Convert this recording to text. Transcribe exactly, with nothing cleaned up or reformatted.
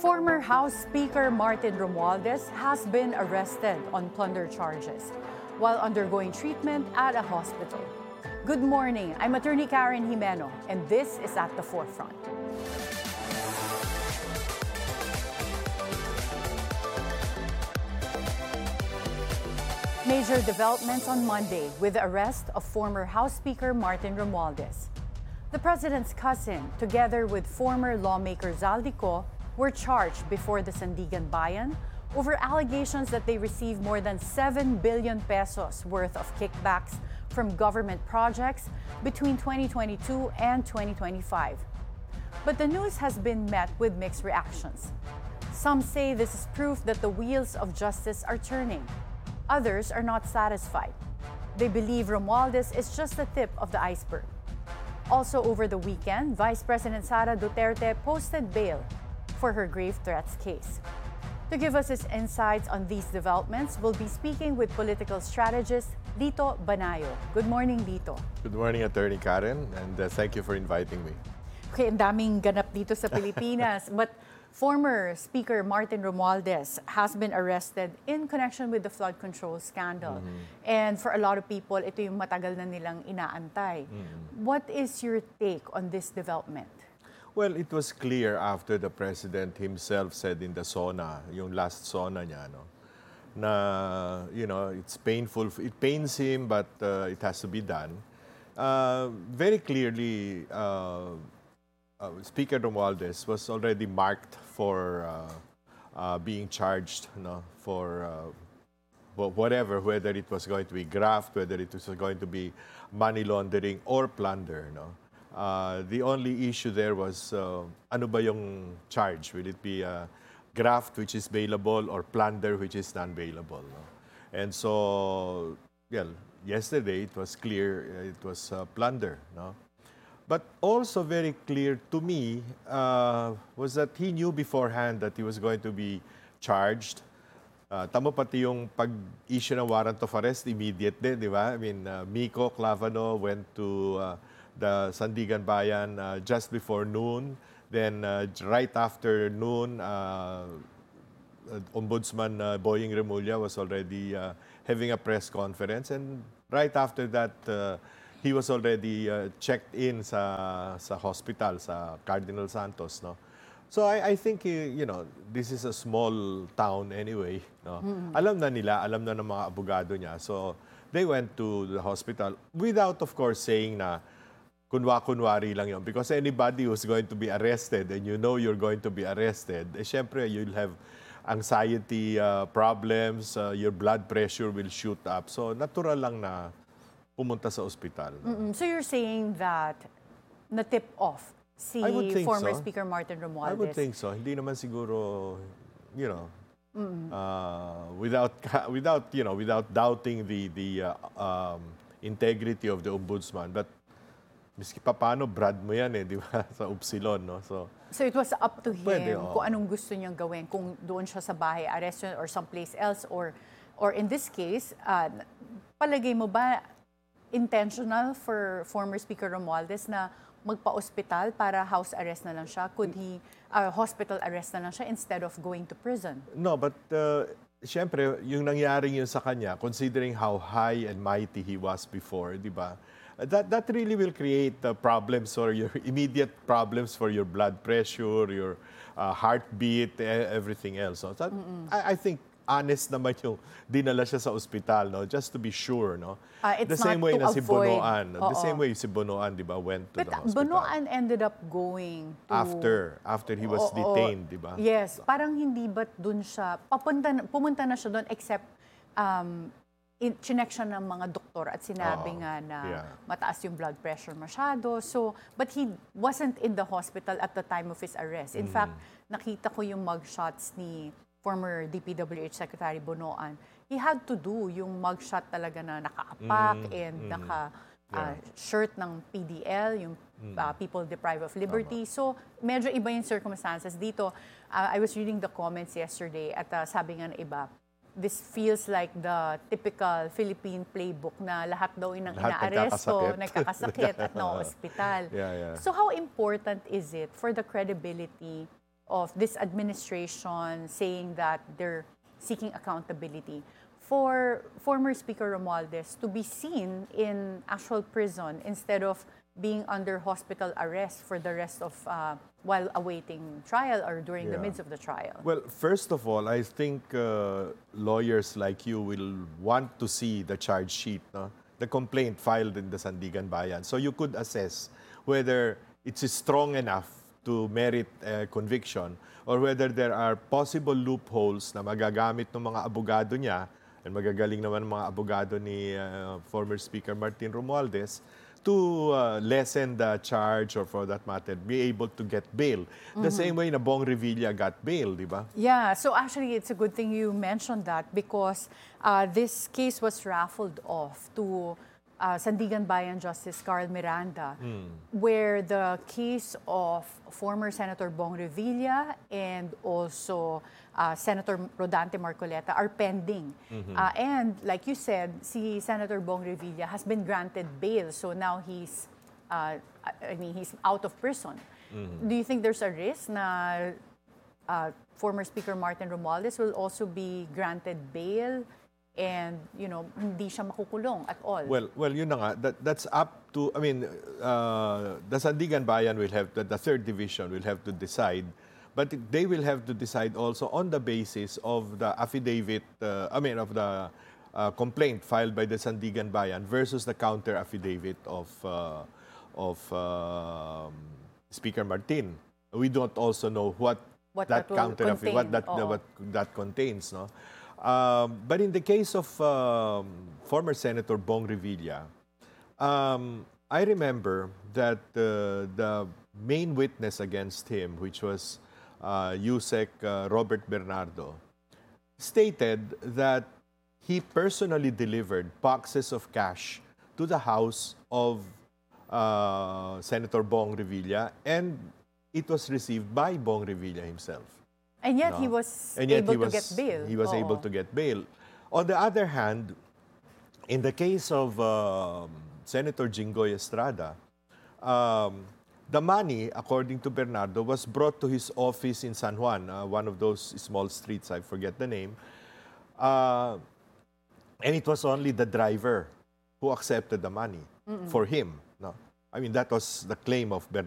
Former House Speaker Martin Romualdez has been arrested on plunder charges while undergoing treatment at a hospital. Good morning, I'm Attorney Karen Jimeno, and this is At the Forefront. Major developments on Monday with the arrest of former House Speaker Martin Romualdez. The president's cousin, together with former lawmaker Zaldico, were charged before the Sandigan Bayan over allegations that they received more than seven billion pesos worth of kickbacks from government projects between twenty twenty-two and twenty twenty-five. But the news has been met with mixed reactions. Some say this is proof that the wheels of justice are turning. Others are not satisfied. They believe Romualdez is just the tip of the iceberg. Also over the weekend, Vice President Sara Duterte posted bail for her grave threats case. To give us his insights on these developments, we'll be speaking with political strategist Lito Banayo. Good morning, Lito. Good morning, Attorney Karen, and uh, thank you for inviting me. Okay, ang daming ganap dito sa Pilipinas, but former Speaker Martin Romualdez has been arrested in connection with the flood control scandal. Mm-hmm. And for a lot of people, ito yung matagal na nilang inaantay. Mm-hmm. What is your take on this development? Well, it was clear after the President himself said in the SONA, yung last SONA niya, no, na, you know, it's painful, it pains him, but uh, it has to be done. Uh, very clearly, uh, uh, Speaker Romualdez was already marked for uh, uh, being charged, no, for uh, whatever, whether it was going to be graft, whether it was going to be money laundering or plunder, no. Uh, the only issue there was, uh, ano ba yung charge? Will it be uh, graft, which is bailable, or plunder, which is non-bailable? No? And so, well, yesterday it was clear uh, it was uh, plunder. No? But also very clear to me uh, was that he knew beforehand that he was going to be charged. Uh, tamo pati yung pag-issue ng warrant of arrest, immediate din, di ba? I mean, uh, Miko Clavano went to uh, the Sandigan Bayan uh, just before noon. Then uh, right after noon, uh, Ombudsman uh, Boying Remulla was already uh, having a press conference. And right after that, uh, he was already uh, checked in sa, sa hospital, sa Cardinal Santos. No? So I, I think, you know, this is a small town anyway. No? Mm-hmm. Alam na nila, alam na ng mga abogado niya. So they went to the hospital without, of course, saying na kunwa-kunwari lang yun. Because anybody who's going to be arrested and you know you're going to be arrested, eh, syempre, you'll have anxiety uh, problems, uh, your blood pressure will shoot up. So, natural lang na pumunta sa ospital. Mm-mm. So, you're saying that na-tip off si former so. Speaker Martin Romualdez? I would think so. Hindi naman siguro, you know, mm-hmm. uh, without, without, you know, without doubting the, the uh, um, integrity of the Ombudsman. But miski pa paano, Brad mo yan eh, di ba? Sa Upsilon, no? So, so it was up to him pwede, oh. kung anong gusto niyang gawin, kung doon siya sa bahay, arrest or someplace else, or, or in this case, uh, palagay mo ba intentional for former Speaker Romualdez na magpa-ospital para house arrest na lang siya? Could he, uh, hospital arrest na lang siya instead of going to prison? No, but uh, siyempre, yung nangyari yun sa kanya, considering how high and mighty he was before, di ba? That, that really will create uh, problems or your immediate problems for your blood pressure, your uh, heartbeat, everything else. So that, I, I think honest naman yung dinala siya sa ospital, no? Just to be sure. No? Uh, it's the same not way to na si avoid. Bonoan. Oo. The same way si Bonoan, di ba, went to But the hospital. Bonoan ended up going to... After. After he was Oo, detained, di ba? Yes. Parang hindi ba't dun siya... Papunta, pumunta na siya doon except... Um, chinek siya ng mga doktor at sinabi oh, nga na yeah. mataas yung blood pressure masyado. So, but he wasn't in the hospital at the time of his arrest. In mm. fact, nakita ko yung mugshots ni former D P W H Secretary Bonoan. He had to do yung mugshot talaga na nakaapak mm. and mm. naka uh, yeah. shirt ng P D L, yung mm. uh, people deprived of liberty. Tama. So, medyo iba yung circumstances dito. Uh, I was reading the comments yesterday at uh, sabi nga na iba, this feels like the typical Philippine playbook na lahat daw inang inaaresto, nagkakasakit at na-hospital. Yeah, yeah. So how important is it for the credibility of this administration saying that they're seeking accountability, for former Speaker Romualdez to be seen in actual prison instead of being under hospital arrest for the rest of uh, while awaiting trial or during the Yeah. midst of the trial? Well, first of all, I think uh, lawyers like you will want to see the charge sheet, no? The complaint filed in the Sandigan Bayan. So you could assess whether it's strong enough to merit a conviction or whether there are possible loopholes na magagamit ng mga abogado niya, and magagaling naman ng mga abogado ni uh, former Speaker Martin Romualdez, to uh, lessen the charge or for that matter, be able to get bail. The same way na Bong Revilla got bail, di ba? Yeah, so actually it's a good thing you mentioned that because uh, this case was raffled off to uh, Sandigan Bayan Justice Carl Miranda, where the case of former Senator Bong Revilla and also uh, Senator Rodante Marcoleta are pending. Uh, and like you said, si Senator Bong Revilla has been granted bail, so now he's, uh, I mean, he's out of prison. Do you think there's a risk na uh, former Speaker Martin Romualdez will also be granted bail and, you know, hindi siya makukulong at all? Well, well, yun na nga. That, that's up to, I mean, uh, the Sandigan Bayan will have, the, the third division will have to decide, but they will have to decide also on the basis of the affidavit, uh, I mean, of the uh, complaint filed by the Sandigan Bayan versus the counter affidavit of, uh, of uh, Speaker Martin. We don't also know what, What that that will counter affidavit, what that, contain, oo. what that contains, no? Um, but in the case of um, former Senator Bong Revilla, um, I remember that uh, the main witness against him, which was uh, Yusek uh, Robert Bernardo, stated that he personally delivered boxes of cash to the house of uh, Senator Bong Revilla, and it was received by Bong Revilla himself. And yet No. he was And yet able he was, to get bail. He was Oo. able to get bail. On the other hand, in the case of um, Senator Jinggoy Estrada, um, the money, according to Bernardo, was brought to his office in San Juan, uh, one of those small streets, I forget the name. Uh, and it was only the driver who accepted the money for him. No? I mean, that was the claim of Bernardo.